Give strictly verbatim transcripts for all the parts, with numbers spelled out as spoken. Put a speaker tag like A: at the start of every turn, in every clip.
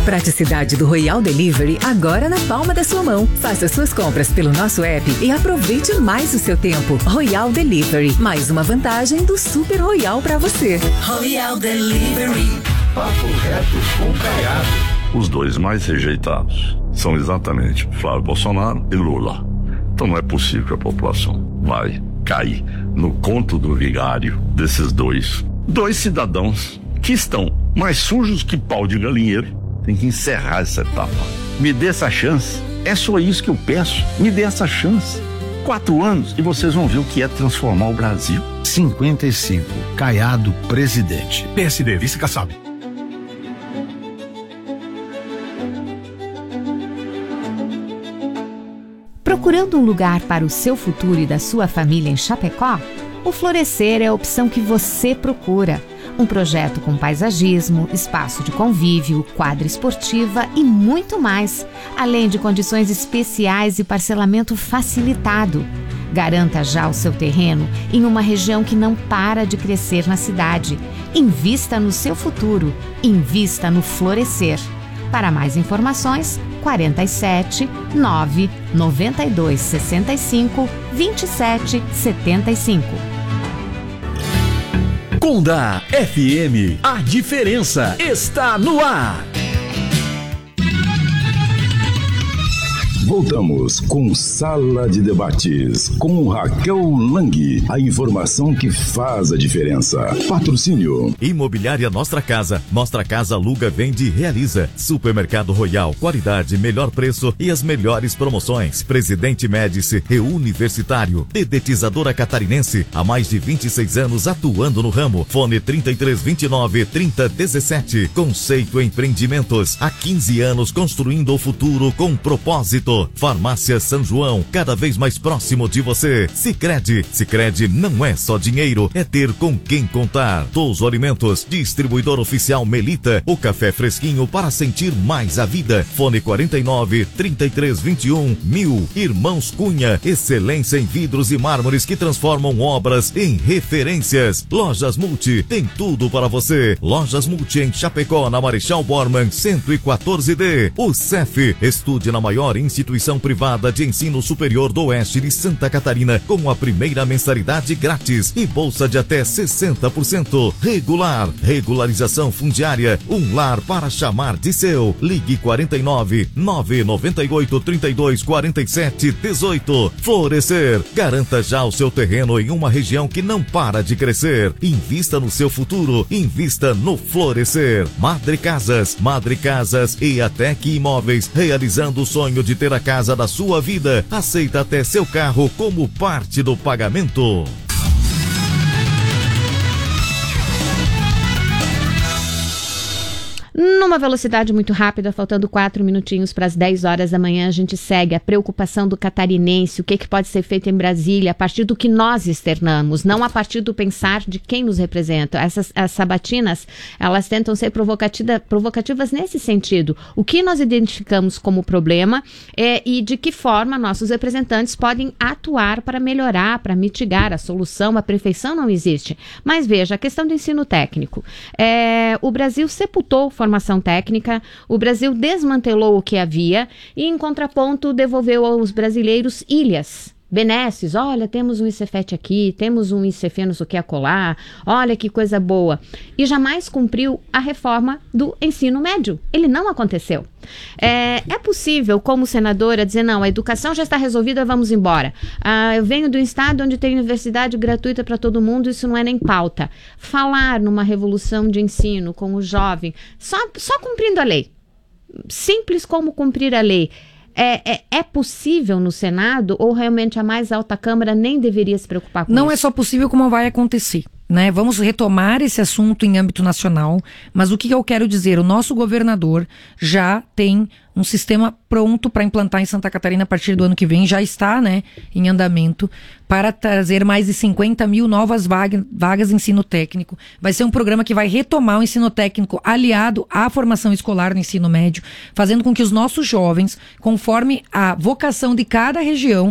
A: Praticidade do Royal Delivery agora na palma da sua mão. Faça suas compras pelo nosso app e aproveite mais o seu tempo. Royal Delivery, mais uma vantagem do Super Royal para você.
B: Royal Delivery.
C: Papo reto com Caiado. Os dois mais rejeitados são exatamente Flávio Bolsonaro e Lula. Então não é possível que a população vai cair no conto do vigário desses dois. Dois cidadãos que estão mais sujos que pau de galinheiro. Tem que encerrar essa etapa. Me dê essa chance. É só isso que eu peço. Me dê essa chance. Quatro anos e vocês vão ver o que é transformar o Brasil.
D: cinquenta e cinco. Caiado, presidente.
E: P S D, vice Kassab.
F: Procurando um lugar para o seu futuro e da sua família em Chapecó? O Florescer é a opção que você procura. Um projeto com paisagismo, espaço de convívio, quadra esportiva e muito mais, além de condições especiais e parcelamento facilitado. Garanta já o seu terreno em uma região que não para de crescer na cidade. Invista no seu futuro. Invista no Florescer. Para mais informações, quarenta e sete, nove, noventa e dois, sessenta e cinco, vinte e sete, setenta e cinco.
G: Conda F M, a diferença está no ar.
H: Voltamos com Sala de Debates, com Raquel Lang. A informação que faz a diferença. Patrocínio.
I: Imobiliária Nostra Casa. Nostra Casa aluga, vende e realiza. Supermercado Royal. Qualidade, melhor preço e as melhores promoções. Presidente Médici e Universitário. Dedetizadora Catarinense. Há mais de vinte e seis anos atuando no ramo. Fone trinta e três, vinte e nove, trinta, dezessete. Conceito Empreendimentos. Há quinze anos construindo o futuro com propósito. Farmácia São João, cada vez mais próximo de você. Sicredi, Sicredi não é só dinheiro, é ter com quem contar. Touso Alimentos, distribuidor oficial Melita, o café fresquinho para sentir mais a vida. Fone quarenta e nove, trinta e três, vinte e um, mil. Irmãos Cunha, excelência em vidros e mármores que transformam obras em referências. Lojas Multi, tem tudo para você. Lojas Multi em Chapecó, na Marechal Bormann, cento e quatorze D. O C E F, estude na maior instituição Instituição Privada de Ensino Superior do Oeste de Santa Catarina, com a primeira mensalidade grátis e bolsa de até sessenta por cento. Regular, regularização fundiária, um lar para chamar de seu. Ligue quarenta e nove, nove nove oito, trinta e dois, quarenta e sete, dezoito. Florescer, garanta já o seu terreno em uma região que não para de crescer. Invista no seu futuro, invista no Florescer. Madre Casas, Madre Casas e Atec Imóveis, realizando o sonho de ter a casa da sua vida. Aceita até seu carro como parte do pagamento.
F: Numa velocidade muito rápida, faltando quatro minutinhos para as dez horas da manhã, a gente segue a preocupação do catarinense, o que, que pode ser feito em Brasília, a partir do que nós externamos, não a partir do pensar de quem nos representa. Essas as sabatinas, elas tentam ser provocativa, provocativas nesse sentido. O que nós identificamos como problema é, e de que forma nossos representantes podem atuar para melhorar, para mitigar a solução. A perfeição não existe. Mas veja, a questão do ensino técnico. É, o Brasil sepultou formação técnica, o Brasil desmantelou o que havia e, em contraponto, devolveu aos brasileiros ilhas, benesses. Olha, temos um I C F E T aqui, temos um I C F E não sei o que acolá, olha que coisa boa. E jamais cumpriu a reforma do ensino médio. Ele não aconteceu. É, é possível, como senadora, dizer, não, a educação já está resolvida, vamos embora. Ah, eu venho do estado onde tem universidade gratuita para todo mundo, isso não é nem pauta. Falar numa revolução de ensino com o jovem, só, só cumprindo a lei. Simples como cumprir a lei. É, é, é possível no Senado ou realmente a mais alta Câmara nem deveria se preocupar com
J: não
F: isso?
J: Não é só possível, como vai acontecer. Né? Vamos retomar esse assunto em âmbito nacional, mas o que eu quero dizer? O nosso governador já tem um sistema pronto para implantar em Santa Catarina a partir do ano que vem, já está, né, em andamento, para trazer mais de cinquenta mil novas vaga, vagas de ensino técnico. Vai ser um programa que vai retomar o ensino técnico aliado à formação escolar no ensino médio, fazendo com que os nossos jovens, conforme a vocação de cada região,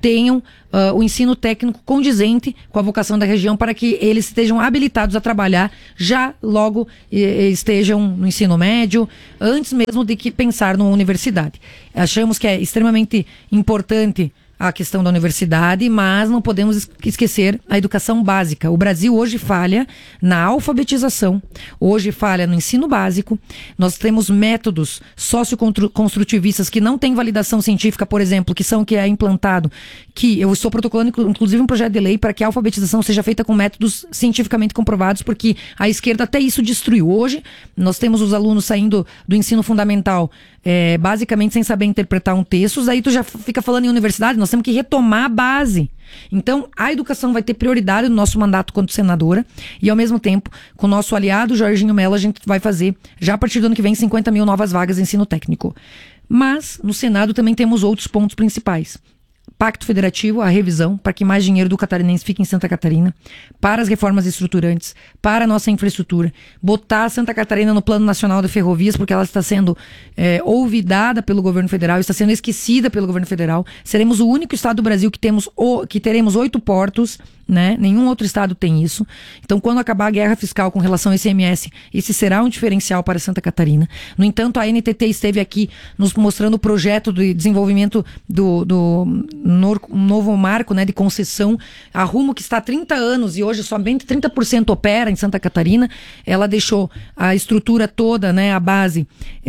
J: tenham uh, o ensino técnico condizente com a vocação da região, para que eles estejam habilitados a trabalhar já logo e, e estejam no ensino médio, antes mesmo de que pensar numa universidade. Achamos que é extremamente importante a questão da universidade, mas não podemos esquecer a educação básica. O Brasil hoje falha na alfabetização, hoje falha no ensino básico. Nós temos métodos socioconstrutivistas que não têm validação científica, por exemplo, que são o que é implantado, que eu estou protocolando inclusive um projeto de lei para que a alfabetização seja feita com métodos cientificamente comprovados, porque a esquerda até isso destruiu. Hoje nós temos os alunos saindo do ensino fundamental É, basicamente sem saber interpretar um texto, aí tu já fica falando em universidade. Nós temos que retomar a base. Então, a educação vai ter prioridade no nosso mandato quanto senadora, e ao mesmo tempo, com o nosso aliado Jorginho Mello, a gente vai fazer, já a partir do ano que vem, cinquenta mil novas vagas em ensino técnico. Mas, no Senado também temos outros pontos principais. Pacto Federativo, a revisão, para que mais dinheiro do catarinense fique em Santa Catarina, para as reformas estruturantes, para a nossa infraestrutura, botar Santa Catarina no Plano Nacional de Ferrovias, porque ela está sendo é, olvidada pelo governo federal, está sendo esquecida pelo governo federal. Seremos o único estado do Brasil que, temos o, que teremos oito portos, né? Nenhum outro estado tem isso. Então, quando acabar a guerra fiscal com relação ao I C M S, esse será um diferencial para Santa Catarina. No entanto, a N T T esteve aqui nos mostrando o projeto de desenvolvimento do, do no, novo marco, né, de concessão, a Rumo, que está há trinta anos e hoje somente trinta por cento opera em Santa Catarina. Ela deixou a estrutura toda, né, a base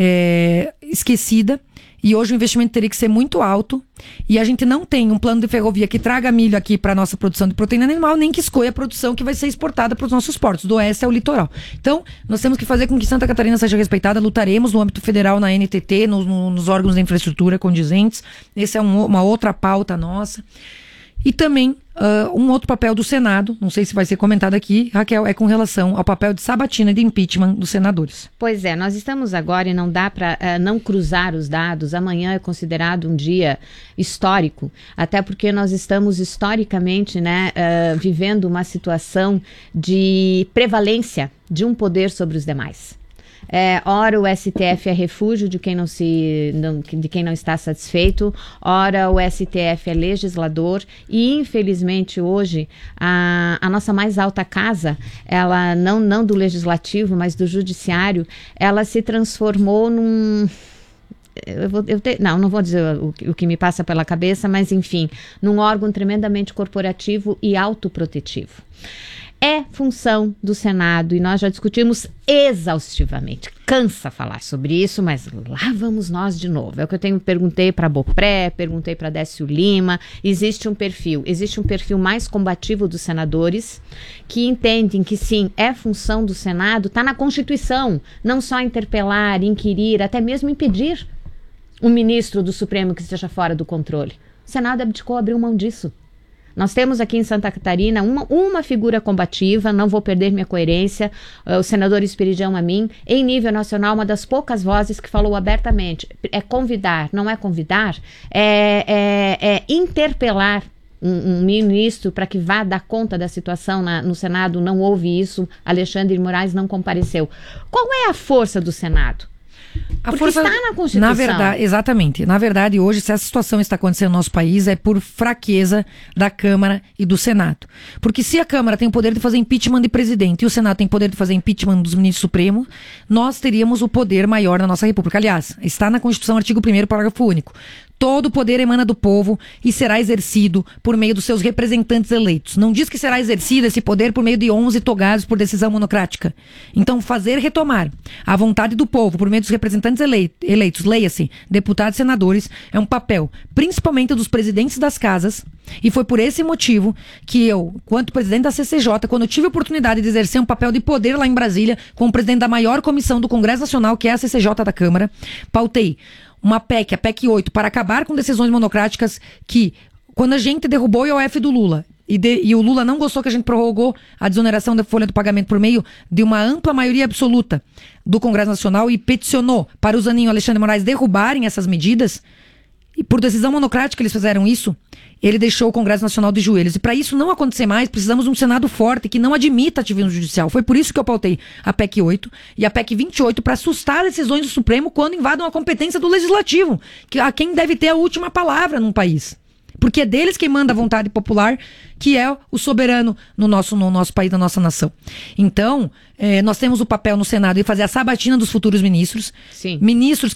J: é, esquecida. E hoje o investimento teria que ser muito alto, e a gente não tem um plano de ferrovia que traga milho aqui para a nossa produção de proteína animal, nem que escolha a produção que vai ser exportada para os nossos portos, do oeste ao litoral. Então, nós temos que fazer com que Santa Catarina seja respeitada. Lutaremos no âmbito federal, na N T T, no, no, nos órgãos de infraestrutura condizentes. Essa é um, uma outra pauta nossa. E também uh, um outro papel do Senado, não sei se vai ser comentado aqui, Raquel, é com relação ao papel de sabatina e de impeachment dos senadores.
F: Pois é, nós estamos agora, e não dá para uh, não cruzar os dados. Amanhã é considerado um dia histórico, até porque nós estamos historicamente, né, uh, vivendo uma situação de prevalência de um poder sobre os demais. É, ora o S T F é refúgio de quem não, se, não, de quem não está satisfeito, ora o S T F é legislador, e infelizmente hoje a, a nossa mais alta casa, ela não, não do legislativo, mas do judiciário, ela se transformou num... Eu vou, eu te, não, não vou dizer o, o que me passa pela cabeça, mas enfim, num órgão tremendamente corporativo e autoprotetivo. É função do Senado, e nós já discutimos exaustivamente. Cansa falar sobre isso, mas lá vamos nós de novo. É o que eu tenho, perguntei para a Bopré, perguntei para Décio Lima. Existe um perfil, existe um perfil mais combativo dos senadores, que entendem que sim, é função do Senado, está na Constituição, não só interpelar, inquirir, até mesmo impedir um ministro do Supremo que esteja fora do controle. O Senado abdicou, abriu mão disso. Nós temos aqui em Santa Catarina uma, uma figura combativa, não vou perder minha coerência, uh, o senador Espiridião Amin, em nível nacional, uma das poucas vozes que falou abertamente. É convidar, não é convidar, é, é, é interpelar um, um ministro para que vá dar conta da situação na, no Senado. Não houve isso, Alexandre de Moraes não compareceu. Qual é a força do Senado?
J: A
F: Porque
J: força,
F: está na Constituição.
J: Na verdade, exatamente. Na verdade, hoje, se essa situação está acontecendo no nosso país, é por fraqueza da Câmara e do Senado. Porque se a Câmara tem o poder de fazer impeachment de presidente e o Senado tem o poder de fazer impeachment dos ministros supremos, nós teríamos o poder maior na nossa República. Aliás, está na Constituição, artigo primeiro, parágrafo único. Todo o poder emana do povo e será exercido por meio dos seus representantes eleitos. Não diz que será exercido esse poder por meio de onze togados por decisão monocrática. Então, fazer retomar a vontade do povo por meio dos representantes eleitos, leia-se, deputados e senadores, é um papel, principalmente dos presidentes das casas, e foi por esse motivo que eu, quanto presidente da C C J, quando eu tive a oportunidade de exercer um papel de poder lá em Brasília, como presidente da maior comissão do Congresso Nacional, que é a C C J da Câmara, pautei uma P E C, a P E C oito, para acabar com decisões monocráticas que, quando a gente derrubou o I O F do Lula, e, de, e o Lula não gostou que a gente prorrogou a desoneração da folha do pagamento por meio de uma ampla maioria absoluta do Congresso Nacional e peticionou para o Zaninho e o Alexandre de Moraes derrubarem essas medidas, e por decisão monocrática eles fizeram isso, ele deixou o Congresso Nacional de joelhos. E para isso não acontecer mais, precisamos de um Senado forte que não admita ativismo judicial. Foi por isso que eu pautei a P E C oito e a P E C vinte e oito, para assustar decisões do Supremo quando invadam a competência do Legislativo, que a quem deve ter a última palavra num país. Porque é deles quem manda a vontade popular, que é o soberano no nosso, no nosso país, na nossa nação. Então, eh, nós temos o papel no Senado de fazer a sabatina dos futuros ministros.
F: Sim.
J: Ministros